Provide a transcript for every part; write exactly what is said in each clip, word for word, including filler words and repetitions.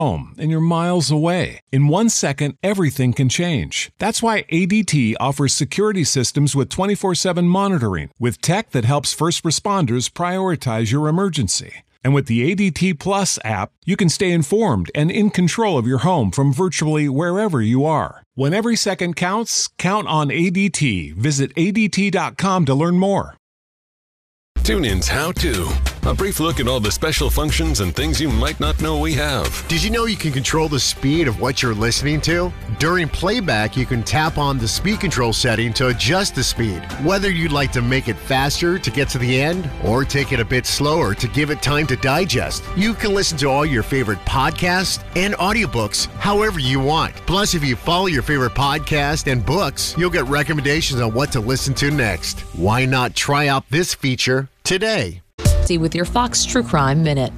home and you're miles away. In one second, everything can change. That's why A D T offers security systems with twenty-four seven monitoring, with tech that helps first responders prioritize your emergency. And with the A D T Plus app, you can stay informed and in control of your home from virtually wherever you are. When every second counts, count on A D T. Visit A D T dot com to learn more. TuneIn's How To. A brief look at all the special functions and things you might not know we have. Did you know you can control the speed of what you're listening to? During playback, you can tap on the speed control setting to adjust the speed. Whether you'd like to make it faster to get to the end or take it a bit slower to give it time to digest, you can listen to all your favorite podcasts and audiobooks however you want. Plus, if you follow your favorite podcast and books, you'll get recommendations on what to listen to next. Why not try out this feature today? With your Fox True Crime Minute.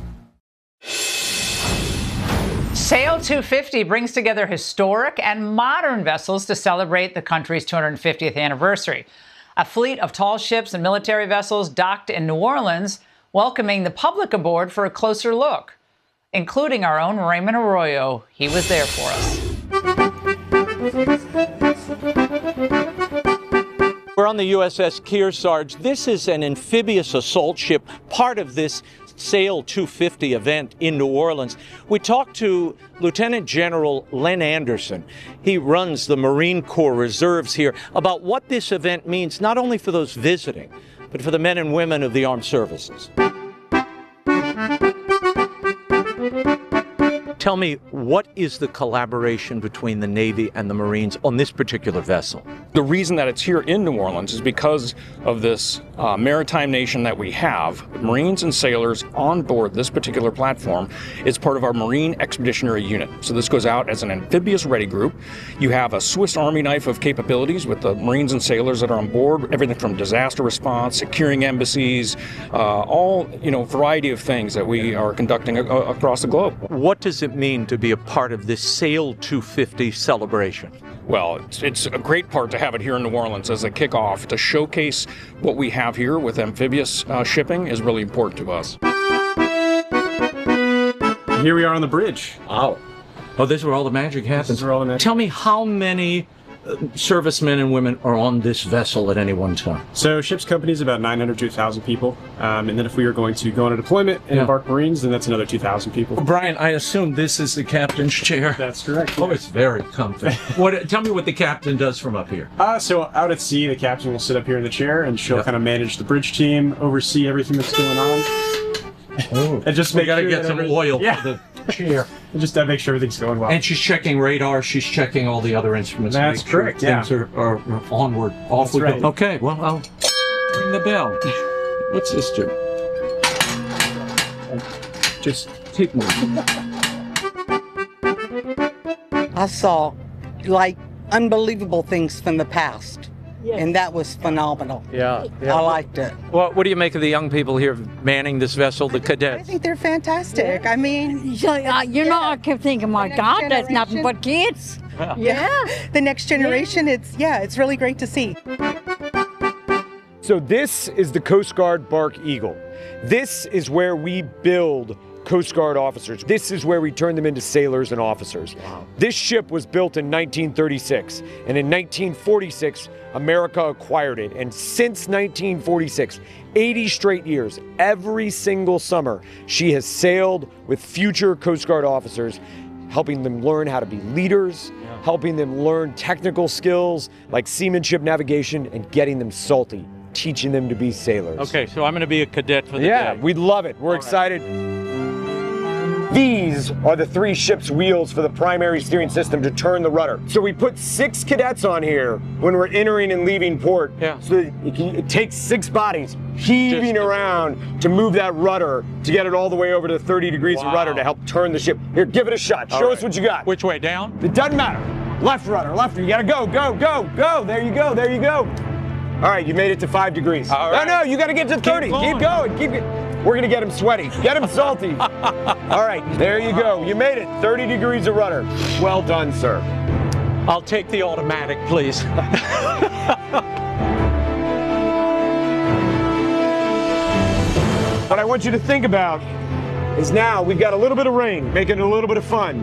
Sail two fifty brings together historic and modern vessels to celebrate the country's two hundred fiftieth anniversary. A fleet of tall ships and military vessels docked in New Orleans, welcoming the public aboard for a closer look, including our own Raymond Arroyo. He was there for us. We're on the U S S Kearsarge. This is an amphibious assault ship, part of this Sail two fifty event in New Orleans. We talked to Lieutenant General Len Anderson. He runs the Marine Corps Reserves here about what this event means, not only for those visiting, but for the men and women of the armed services. Tell me, what is the collaboration between the Navy and the Marines on this particular vessel? The reason that it's here in New Orleans is because of this uh, maritime nation that we have. Marines and sailors on board this particular platform is part of our Marine Expeditionary Unit. So this goes out as an amphibious ready group. You have a Swiss Army knife of capabilities with the Marines and sailors that are on board, everything from disaster response, securing embassies, uh, all, you know, variety of things that we are conducting a- across the globe. What does it mean to be a part of this Sail two fifty celebration? Well, it's, it's a great part to have it here in New Orleans as a kickoff. To showcase what we have here with amphibious uh, shipping is really important to us. Here we are on the bridge. Wow. Oh, this is where all the magic happens. This is where all the magic Tell me, how many uh, servicemen and women are on this vessel at any one time? So ship's company is about nine hundred to one thousand people. Um, and then if we are going to go on a deployment and Yeah. embark Marines, then that's another two thousand people. Brian, I assume this is the captain's chair? That's correct. Oh, it's very comfy. What? Tell me what the captain does from up here. Uh, so out at sea, the captain will sit up here in the chair and she'll Yeah. kind of manage the bridge team, oversee everything that's going on. Oh. And just We make got to sure get that some every- oil Yeah. for the chair. And just uh, make sure everything's going well. And she's checking radar, she's checking all the other instruments. to That's make sure correct, yeah. Things are, are onward. Off That's we right. go. Okay, well, I'll ring the bell. What's this do? Just take one. I saw like unbelievable things from the past, and that was phenomenal. Yeah, I liked it. Well, what do you make of the young people here manning this vessel, the I cadets? think they're fantastic. I mean, So, uh, you know, I kept thinking, my next God, that's nothing generation. but kids. yeah, the next generation. It's yeah, it's really great to see. So this is the Coast Guard Bark Eagle. This is where we build Coast Guard officers. This is where we turn them into sailors and officers. Wow. This ship was built in nineteen thirty-six, and in nineteen forty-six, America acquired it. And since nineteen forty-six, eighty straight years, every single summer, she has sailed with future Coast Guard officers, helping them learn how to be leaders, yeah. helping them learn technical skills like seamanship navigation, and getting them salty, teaching them to be sailors. Okay, so I'm going to be a cadet for the Yeah, day. we'd love it. We're All excited. These are the three ship's wheels for the primary steering system to turn the rudder. So we put six cadets on here when we're entering and leaving port. Yeah. So that it, can, it takes six bodies heaving Just- around to move that rudder to get it all the way over to thirty degrees Wow. of rudder to help turn the ship. Here, give it a shot. All Show right. us what you got. Which way, down? It doesn't matter. Left rudder, left rudder. You gotta go, go, go, go. There you go, there you go. All right, you made it to five degrees. All right. No, no, you gotta get to thirty. going. Keep going, keep it. We're gonna get him sweaty. Get him salty. All right, there you go. You made it. thirty degrees of rudder. Well done, sir. I'll take the automatic, please. What I want you to think about is now we've got a little bit of rain, making it a little bit of fun.